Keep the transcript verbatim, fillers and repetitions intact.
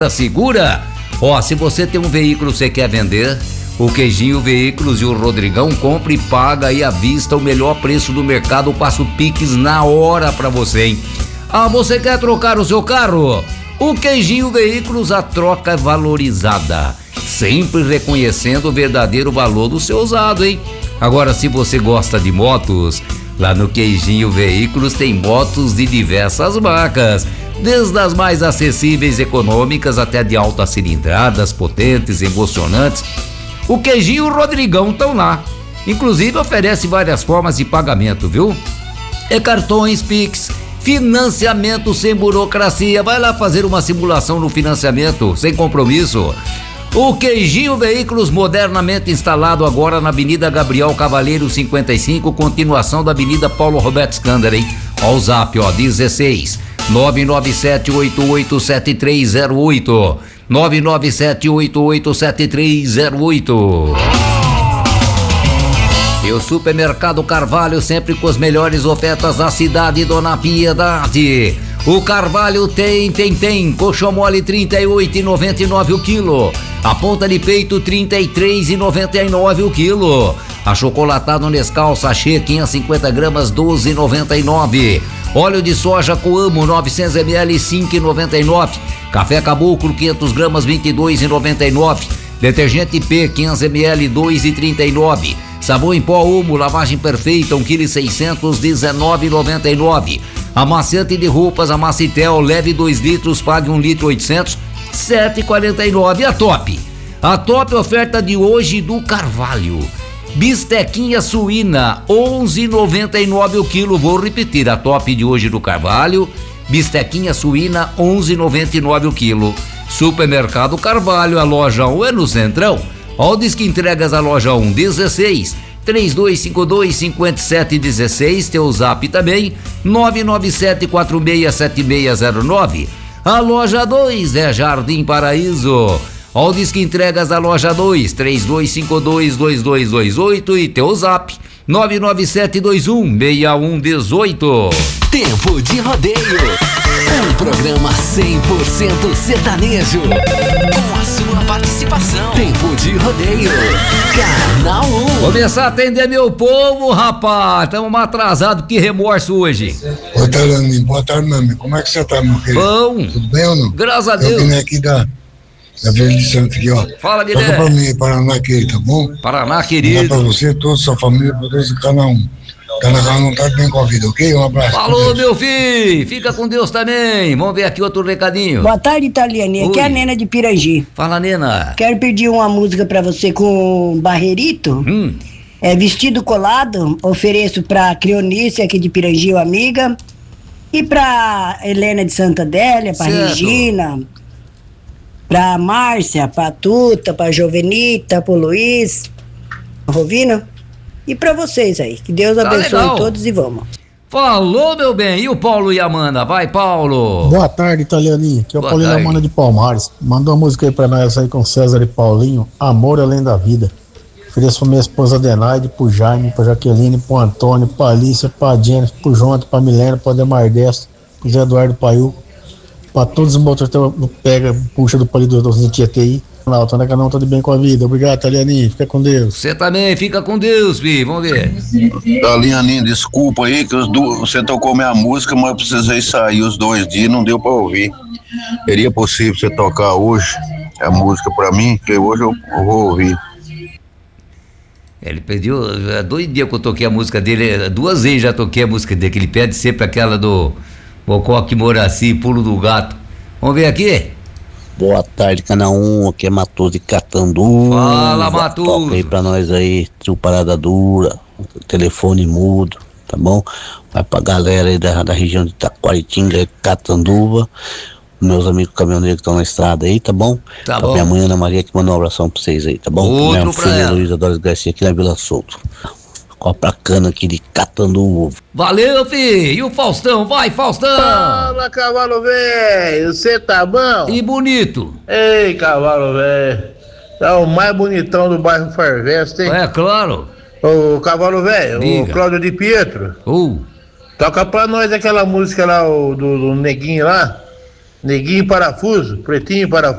segura. Ó, se você tem um veículo que você quer vender, o Queijinho Veículos e o Rodrigão compra e paga aí à vista o melhor preço do mercado, passa o Pix na hora pra você, hein? Ah, você quer trocar o seu carro? O Queijinho Veículos, a troca é valorizada, sempre reconhecendo o verdadeiro valor do seu usado, hein? Agora, se você gosta de motos, lá no Queijinho Veículos tem motos de diversas marcas, desde as mais acessíveis e econômicas até de altas cilindradas, potentes, emocionantes. O Queijinho e o Rodrigão estão lá. Inclusive oferece várias formas de pagamento, viu? É cartões, Pix, financiamento sem burocracia. Vai lá fazer uma simulação no financiamento, sem compromisso. O Queijinho Veículos, modernamente instalado agora na Avenida Gabriel Cavaleiro cinquenta e cinco, continuação da Avenida Paulo Roberto Scander, hein? Ó o zap, ó, dezesseis nove nove sete oito oito sete três zero oito nove nove sete oito oito sete três zero oito. E o Supermercado Carvalho, sempre com as melhores ofertas da cidade, Dona Piedade. O Carvalho tem, tem, tem. Coxão mole trinta e oito reais e noventa e nove centavos o quilo. A ponta de peito trinta e três reais e noventa e nove centavos o quilo. Achocolatado Nescau sachê quinhentos e cinquenta gramas doze reais e noventa e nove centavos. Óleo de soja Coamo novecentos mililitros cinco reais e noventa e nove centavos. Café Caboclo quinhentas gramas vinte e dois reais e noventa e nove centavos. Detergente P quinhentos mililitros dois reais e trinta e nove centavos. Sabão em pó Omo lavagem perfeita um quilo e seiscentos dezenove reais e noventa e nove centavos. Amaciante de roupas Amacitel leve dois litros, pague um litro oitocentos, sete reais e quarenta e nove centavos. A top. A top oferta de hoje do Carvalho. Bistequinha suína onze reais e noventa e nove centavos o quilo. Vou repetir, a top de hoje do Carvalho. Bistequinha suína onze reais e noventa e nove centavos o quilo. Supermercado Carvalho, a loja um é no Centrão. Ó, o Disque Entregas, a loja um, dezesseis três dois cinco dois cinco sete um seis. Teu zap também nove nove sete quatro seis sete seis zero nove. A loja dois é Jardim Paraíso. Ó, o Disque Entregas da loja dois, três dois cinco dois dois dois dois oito e teu zap nove nove sete dois um seis um um oito. Tempo de Rodeio, um programa cem por cento sertanejo, com a sua participação. Tempo de Rodeio, Canal um. Começar a atender meu povo, rapaz. Estamos atrasados, que remorso hoje. Oi, Talaninho, boa tarde, meu amigo. Como é que você tá, meu querido? Bom. Tudo bem ou não? Graças a Eu Deus. vim aqui da, da Vila de Santos aqui, ó. Fala, Toca Guilherme. pra mim, Paraná, querido, tá bom? Paraná, Dá querido. pra você, toda a sua família, pra todos do Canal um. Canal um tá bem com a vida, ok? Um abraço. Falou, meu filho. Fica com Deus também. Vamos ver aqui outro recadinho. Boa tarde, Italianinha. Aqui é a Nena de Pirangi. Fala, Nena. Quero pedir uma música pra você com Barreirito. Hum. É Vestido Colado. Ofereço pra Creonice aqui de Pirangi, uma amiga. E pra Helena de Santa Adélia, pra Certo. Regina. Pra Márcia, pra Tuta, pra Jovenita, pro Luiz. Tá ouvindo? E pra vocês aí. Que Deus Tá abençoe legal. todos e vamos. Falou, meu bem. E o Paulo e a Amanda? Vai, Paulo. Boa tarde, Italianinho. Aqui é o Boa Paulinho tarde. Amanda de Palmares. Mandou uma música aí pra nós aí com César e Paulinho, Amor Além da Vida. Ofereço pra minha esposa Adenaide, pro Jaime, pra Jaqueline, pro Antônio, pra Alicia, pra Jennifer, pro Jonathan, pra Milena, pro Ademar Destro, pro Zé Eduardo Paiu, pra todos os motoristas do Pega, puxa do Palito do Tietê aí. Não, tô na canal, tudo bem com a vida. Obrigado, Italianinho. Fica com Deus. Você também, fica com Deus, filho. Vamos ver. Italianinho, desculpa aí que os do, você tocou minha música, mas eu precisei sair os dois dias, não deu pra ouvir. Seria possível você tocar hoje a música pra mim, que hoje eu, eu vou ouvir. Ele pediu, há dois dias que eu toquei a música dele, duas vezes já toquei a música dele, que ele pede sempre aquela do Mocoque Moraci, Pulo do Gato. Vamos ver aqui? Boa tarde, Canal um, aqui é Matoso de Catanduva. Fala, Matoso. Toca aí pra nós aí, trio Parada Dura, telefone mudo, tá bom? Vai pra galera aí da, da região de Taquaritinga, Catanduva, meus amigos caminhoneiros que estão na estrada aí, tá bom? Tá pra bom. minha mãe Ana Maria que mandou um abração pra vocês aí, tá bom? Outro minha pra filha ela. Luísa Doris Garcia aqui na Vila Souto. Com a placana aqui de Catanduva. Valeu, filho. E o Faustão? Vai, Faustão. Fala, cavalo velho, você tá bom? E bonito. Ei, cavalo velho, é o mais bonitão do bairro Farveste, hein? É claro. Ô, cavalo velho, o Diga. Cláudio de Pietro, Uh. toca pra nós aquela música lá, o, do, do Neguinho lá, Neguinho Parafuso, Pretinho Parafuso.